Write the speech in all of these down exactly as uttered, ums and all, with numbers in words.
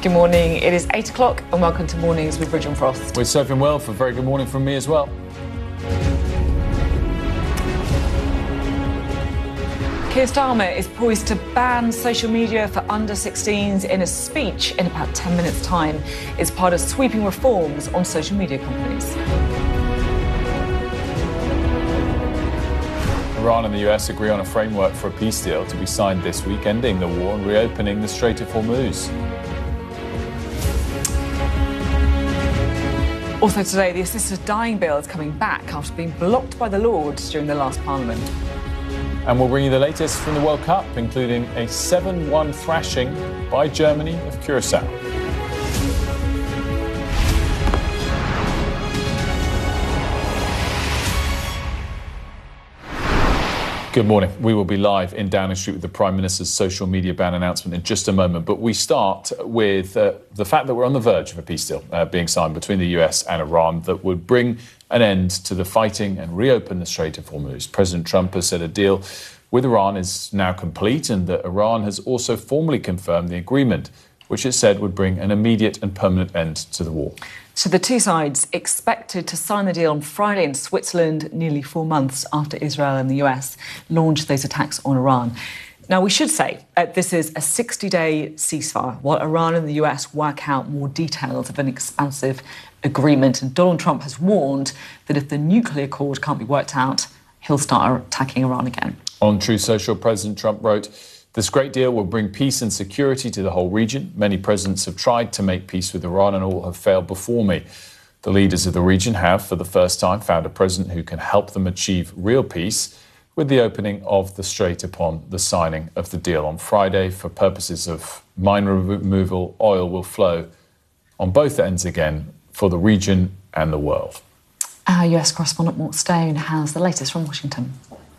Good morning. It is eight o'clock and welcome to Mornings with Bridge and Frost. With Sophie and Wilf, a very good morning from me as well. Keir Starmer is poised to ban social media for under sixteens in a speech in about ten minutes' time. It's part of sweeping reforms on social media companies. Iran and the U S agree on a framework for a peace deal to be signed this week, ending the war and reopening the Strait of Hormuz. Also today, the assisted dying bill is coming back after being blocked by the Lords during the last Parliament. And we'll bring you the latest from the World Cup, including a seven one thrashing by Germany of Curacao. Good morning. We will be live in Downing Street with the Prime Minister's social media ban announcement in just a moment. But we start with uh, the fact that we're on the verge of a peace deal uh, being signed between the U S and Iran that would bring an end to the fighting and reopen the Strait of Hormuz. President Trump has said a deal with Iran is now complete and that Iran has also formally confirmed the agreement, which it said would bring an immediate and permanent end to the war. So the two sides expected to sign the deal on Friday in Switzerland, nearly four months after Israel and the U S launched those attacks on Iran. Now, we should say uh, this is a sixty-day ceasefire, while Iran and the U S work out more details of an expansive agreement. And Donald Trump has warned that if the nuclear accord can't be worked out, he'll start attacking Iran again. On Truth Social, President Trump wrote, "This great deal will bring peace and security to the whole region. Many presidents have tried to make peace with Iran and all have failed before me. The leaders of the region have, for the first time, found a president who can help them achieve real peace with the opening of the strait upon the signing of the deal on Friday. For purposes of mine removal, oil will flow on both ends again for the region and the world." Our U S correspondent Mark Stone has the latest from Washington.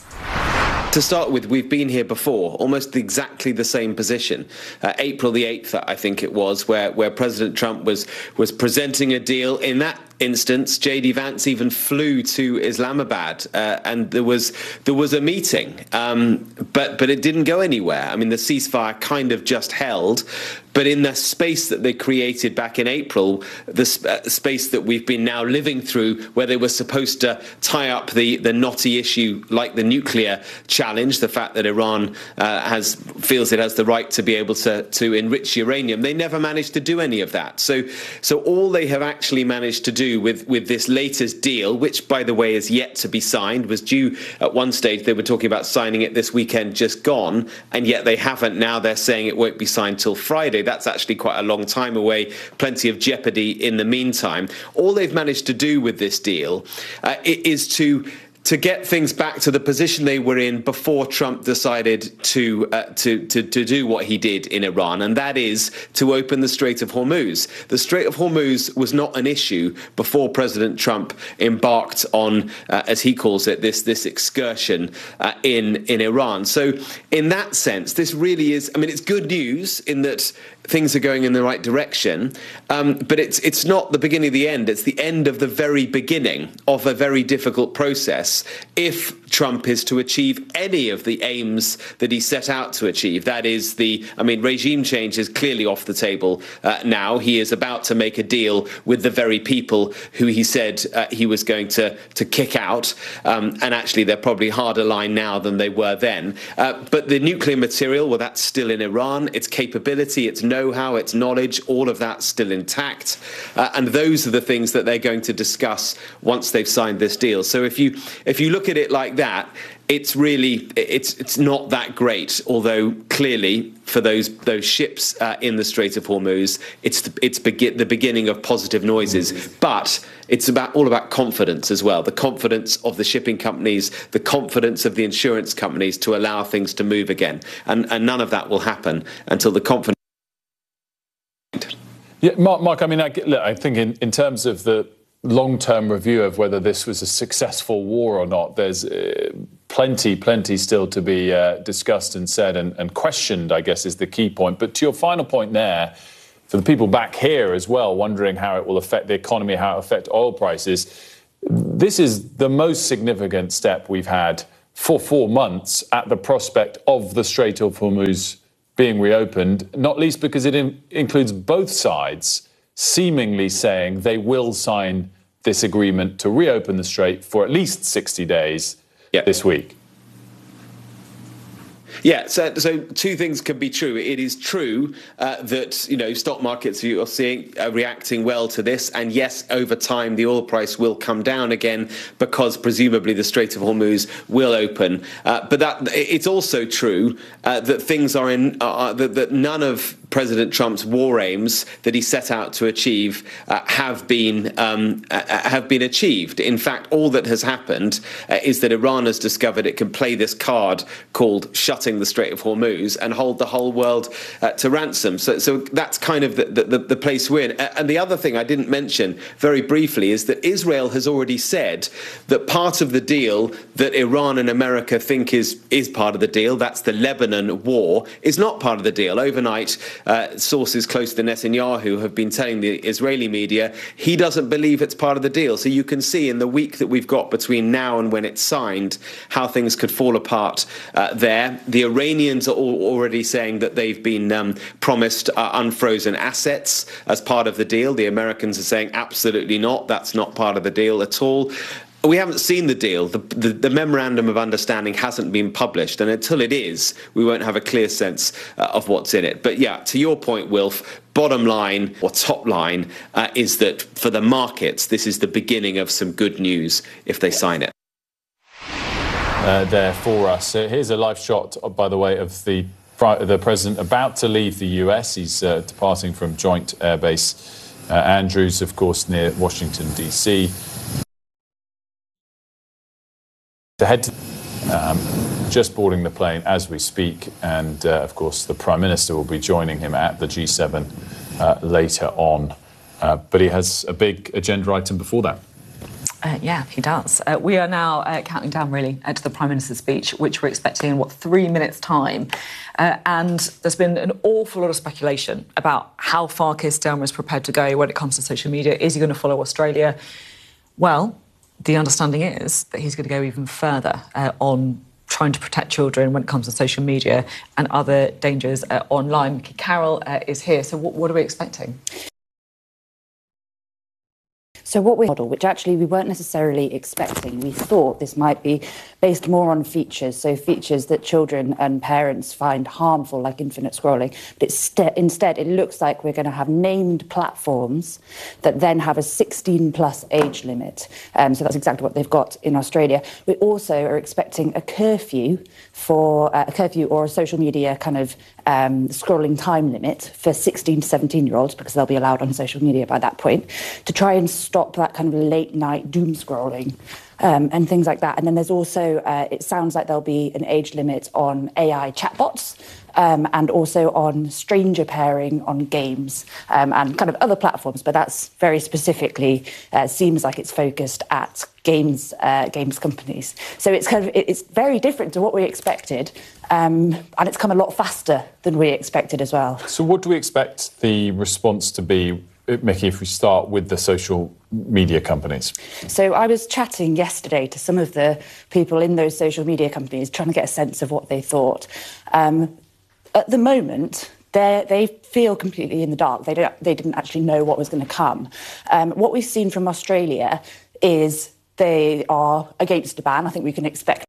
To start with, we've been here before, almost exactly the same position. Uh, April the eighth, I think it was, where, where President Trump was was presenting a deal. In that instance, J D Vance even flew to Islamabad, uh, and there was there was a meeting, um, but but it didn't go anywhere. I mean, the ceasefire kind of just held. But in the space that they created back in April, the sp- uh, space that we've been now living through, where they were supposed to tie up the, the knotty issue like the nuclear challenge, the fact that Iran uh, has feels it has the right to be able to, to enrich uranium, they never managed to do any of that. So so all they have actually managed to do with, with this latest deal, which, by the way, is yet to be signed, was due at one stage, they were talking about signing it this weekend, just gone, and yet they haven't. Now they're saying it won't be signed till Friday. That's actually quite a long time away, plenty of jeopardy in the meantime. All they've managed to do with this deal uh, is to to get things back to the position they were in before Trump decided to, uh, to to to do what he did in Iran, and that is to open the Strait of Hormuz. The Strait of Hormuz was not an issue before President Trump embarked on, uh, as he calls it, this this excursion uh, in in Iran. So, in that sense, this really is. I mean, it's good news in that things are going in the right direction, um, but it's it's not the beginning of the end. It's the end of the very beginning of a very difficult process if Trump is to achieve any of the aims that he set out to achieve. That is the, I mean, regime change is clearly off the table uh, now. He is about to make a deal with the very people who he said uh, he was going to, to kick out. Um, and actually, they're probably harder line now than they were then. Uh, but the nuclear material, well, that's still in Iran. Its capability, its know-how, its knowledge, all of that's still intact. Uh, and those are the things that they're going to discuss once they've signed this deal. So if you if you look at it like that, it's really it's it's not that great. Although clearly for those those ships uh, in the Strait of Hormuz, it's the, it's begin, the beginning of positive noises. But it's about all about confidence as well. The confidence of the shipping companies, the confidence of the insurance companies to allow things to move again, and and none of that will happen until the confidence. Yeah, Mark. Mark I mean, I, look, I think in, in terms of the long-term review of whether this was a successful war or not, there's uh, plenty, plenty still to be uh, discussed and said and, and questioned, I guess, is the key point. But to your final point there, for the people back here as well, wondering how it will affect the economy, how it will affect oil prices, this is the most significant step we've had for four months at the prospect of the Strait of Hormuz being reopened, not least because it in- includes both sides seemingly saying they will sign this agreement to reopen the strait for at least sixty days yeah. this week. Yeah, so, so two things can be true. It is true uh, that, you know, stock markets you are seeing are reacting well to this. And yes, over time, the oil price will come down again because presumably the Strait of Hormuz will open. Uh, but that it's also true uh, that things are in uh, that, that none of President Trump's war aims that he set out to achieve uh, have been um, uh, have been achieved. In fact, all that has happened uh, is that Iran has discovered it can play this card called shutting the Strait of Hormuz and hold the whole world uh, to ransom. So, so that's kind of the, the, the place we're in. And the other thing I didn't mention very briefly is that Israel has already said that part of the deal that Iran and America think is is part of the deal, that's the Lebanon war, is not part of the deal. Overnight, Uh, sources close to Netanyahu have been telling the Israeli media he doesn't believe it's part of the deal. So you can see in the week that we've got between now and when it's signed how things could fall apart uh, there. The Iranians are all already saying that they've been um, promised uh, unfrozen assets as part of the deal. The Americans are saying absolutely not. That's not part of the deal at all. We haven't seen the deal. The, the, the memorandum of understanding hasn't been published. And until it is, we won't have a clear sense uh, of what's in it. But yeah, to your point, Wilf, bottom line or top line uh, is that for the markets, this is the beginning of some good news if they sign it. Uh, there for us. So here's a live shot, by the way, of the, the president about to leave the U S. He's uh, departing from Joint Air Base uh, Andrews, of course, near Washington, D C to head to, um, just boarding the plane as we speak, and uh, of course the Prime Minister will be joining him at the G seven uh, later on. Uh, but he has a big agenda item before that. Uh, yeah, he does. Uh, we are now uh, counting down, really, uh, to the Prime Minister's speech, which we're expecting in, what, three minutes' time. Uh, and there's been an awful lot of speculation about how far Keir Starmer is prepared to go when it comes to social media. Is he going to follow Australia? Well, the understanding is that he's going to go even further uh, on trying to protect children when it comes to social media and other dangers uh, online. Mickey Carroll uh, is here. So what, what are we expecting? So what we model, which actually we weren't necessarily expecting, we thought this might be based more on features, so features that children and parents find harmful, like infinite scrolling. But it's st- instead, it looks like we're going to have named platforms that then have a sixteen plus age limit. Um, so that's exactly what they've got in Australia. We also are expecting a curfew for uh, a curfew or a social media kind of um, scrolling time limit for sixteen to seventeen year olds, because they'll be allowed on social media by that point, to try and stop that kind of late night doom scrolling um, and things like that. And then there's also, uh, it sounds like there'll be an age limit on A I chatbots um, and also on stranger pairing on games um, and kind of other platforms. But that's very specifically, uh, seems like it's focused at games uh, games companies. So it's kind of, it's very different to what we expected. Um, and it's come a lot faster than we expected as well. So what do we expect the response to be, Mickey, if we start with the social media companies? So I was chatting yesterday to some of the people in those social media companies, trying to get a sense of what they thought. Um, at the moment, they feel completely in the dark. They don't, they didn't actually know what was going to come. Um, what we've seen from Australia is they are against a ban. I think we can expect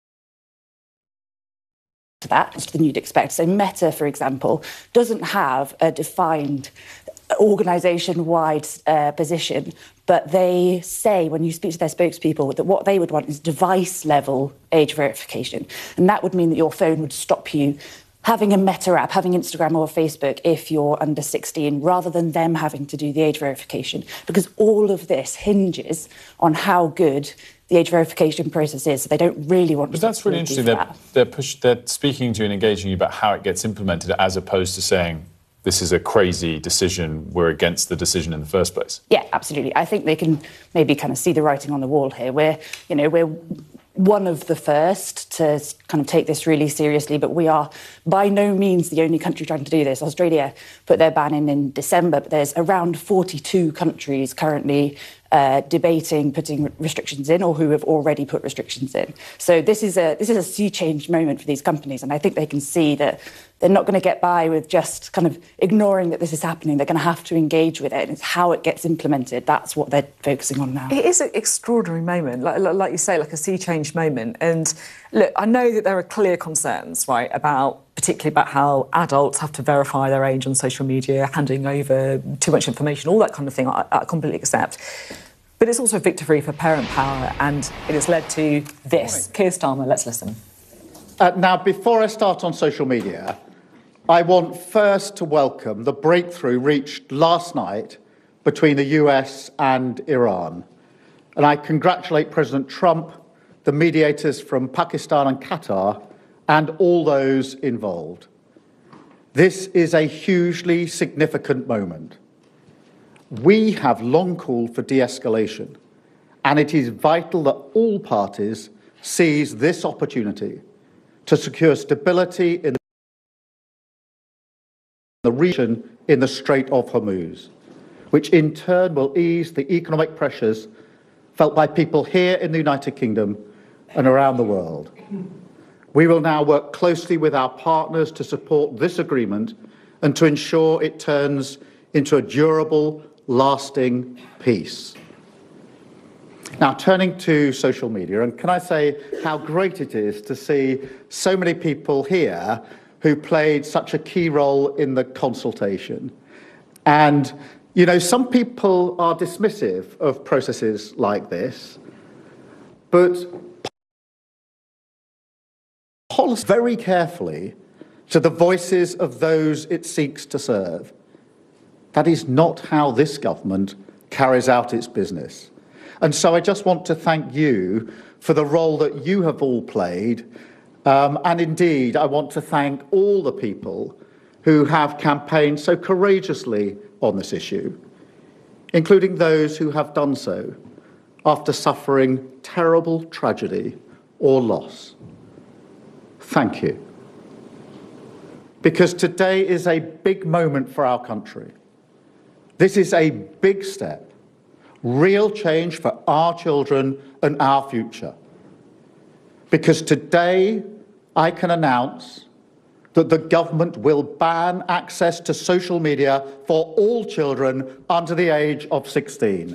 that than you'd expect. So Meta, for example, doesn't have a defined organisation-wide uh, position, but they say, when you speak to their spokespeople, that what they would want is device-level age verification. And that would mean that your phone would stop you having a Meta app, having Instagram or Facebook if you're under sixteen, rather than them having to do the age verification. Because all of this hinges on how good the age verification process is. So they don't really want but to... But that's really interesting. They're, that. they're, push, they're speaking to you and engaging you about how it gets implemented, as opposed to saying, this is a crazy decision, we're against the decision in the first place. Yeah, absolutely. I think they can maybe kind of see the writing on the wall here. We're, you know, we're one of the first to kind of take this really seriously, but we are by no means the only country trying to do this. Australia put their ban in in December, but there's around forty-two countries currently uh, debating putting restrictions in or who have already put restrictions in. So this is a this is a sea change moment for these companies, and I think they can see that they're not going to get by with just kind of ignoring that this is happening. They're going to have to engage with it, and it's how it gets implemented. That's what they're focusing on now. It is an extraordinary moment, like, like you say, like a sea change moment. And look, I know that there are clear concerns, right, about particularly about how adults have to verify their age on social media, handing over too much information, all that kind of thing. I, I completely accept. But it's also a victory for parent power, and it has led to this. Keir Starmer, let's listen. Uh, now, before I start on social media, I want first to welcome the breakthrough reached last night between the U S and Iran. And I congratulate President Trump, the mediators from Pakistan and Qatar, and all those involved. This is a hugely significant moment. We have long called for de-escalation, and it is vital that all parties seize this opportunity to secure stability in the region in the Strait of Hormuz, which in turn will ease the economic pressures felt by people here in the United Kingdom and around the world. We will now work closely with our partners to support this agreement and to ensure it turns into a durable, lasting peace. Now, turning to social media, and can I say how great it is to see so many people here who played such a key role in the consultation. And, you know, some people are dismissive of processes like this, but policy very carefully to the voices of those it seeks to serve. That is not how this government carries out its business. And so I just want to thank you for the role that you have all played. Um, and indeed, I want to thank all the people who have campaigned so courageously on this issue, including those who have done so after suffering terrible tragedy or loss. Thank you. Because today is a big moment for our country. This is a big step, real change for our children and our future. Because today I can announce that the government will ban access to social media for all children under the age of sixteen.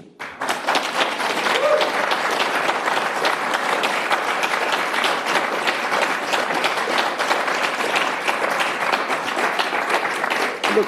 Look,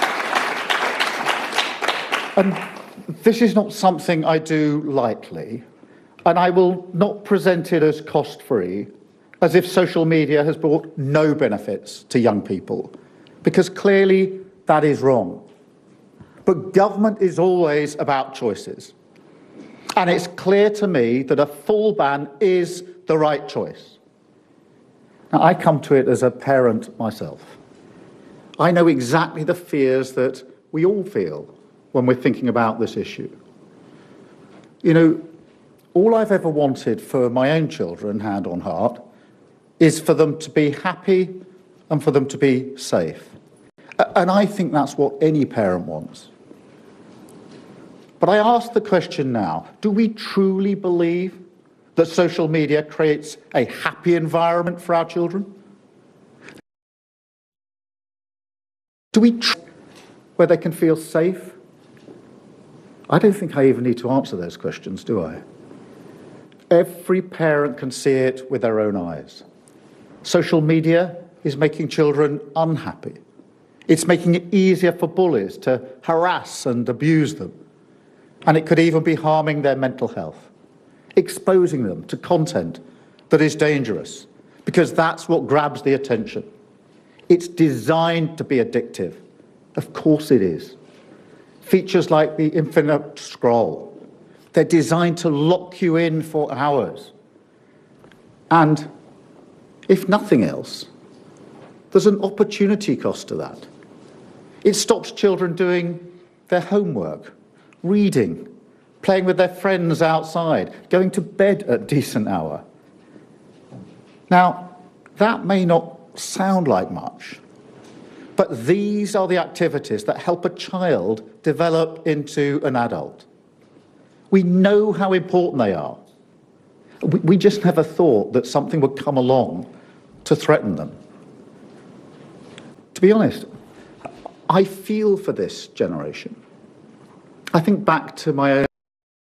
and this is not something I do lightly, and I will not present it as cost-free, as if social media has brought no benefits to young people, because clearly that is wrong. But government is always about choices, and it's clear to me that a full ban is the right choice. Now, I come to it as a parent myself. I know exactly the fears that we all feel when we're thinking about this issue. You know, all I've ever wanted for my own children, hand on heart, is for them to be happy and for them to be safe. And I think that's what any parent wants. But I ask the question now, do we truly believe that social media creates a happy environment for our children? Do we tr- where they can feel safe? I don't think I even need to answer those questions, do I? Every parent can see it with their own eyes. Social media is making children unhappy. It's making it easier for bullies to harass and abuse them. And it could even be harming their mental health, exposing them to content that is dangerous, because that's what grabs the attention. It's designed to be addictive. Of course it is. Features like the infinite scroll, they're designed to lock you in for hours. And if nothing else, there's an opportunity cost to that. It stops children doing their homework, reading, playing with their friends outside, going to bed at a decent hour. Now, that may not sound like much, but these are the activities that help a child develop into an adult. We know how important they are. We, we just never thought that something would come along to threaten them. To be honest, I feel for this generation. I think back to my own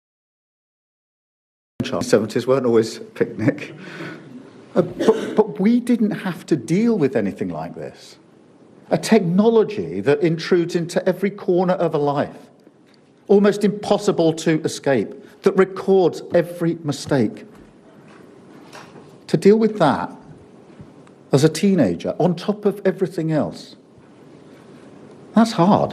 child. The seventies weren't always a picnic. Uh, but, but we didn't have to deal with anything like this. A technology that intrudes into every corner of a life, almost impossible to escape, that records every mistake. To deal with that as a teenager, on top of everything else, that's hard.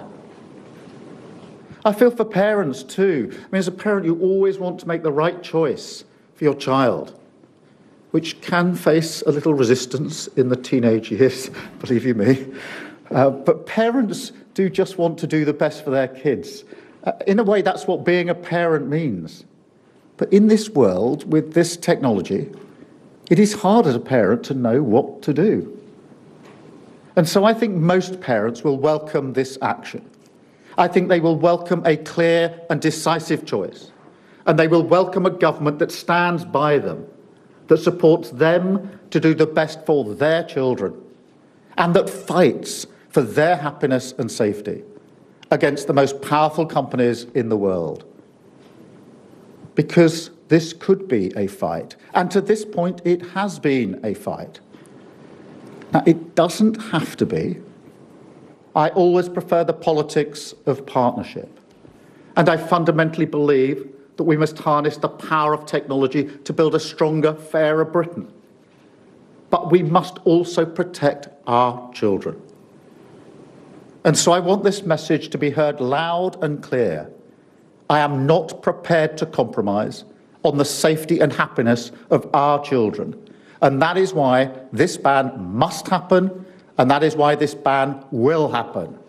I feel for parents too. I mean, as a parent, you always want to make the right choice for your child, which can face a little resistance in the teenage years, believe you me. Uh, but parents do just want to do the best for their kids. Uh, in a way, that's what being a parent means. But in this world, with this technology, it is hard as a parent to know what to do. And so I think most parents will welcome this action. I think they will welcome a clear and decisive choice. And they will welcome a government that stands by them, that supports them to do the best for their children, and that fights for their happiness and safety against the most powerful companies in the world. Because this could be a fight, and to this point it has been a fight. Now, it doesn't have to be. I always prefer the politics of partnership, and I fundamentally believe that we must harness the power of technology to build a stronger, fairer Britain. But we must also protect our children. And so I want this message to be heard loud and clear. I am not prepared to compromise on the safety and happiness of our children. And that is why this ban must happen, and that is why this ban will happen.